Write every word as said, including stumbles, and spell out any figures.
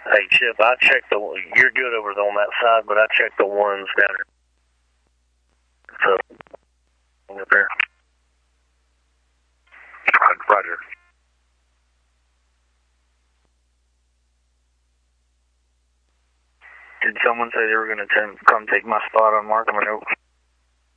Hey, Chip, I checked the, you're good over on that side, but I checked the ones down here. So, up there. Roger. Did someone say they were going to come take my spot on Markham and Oak?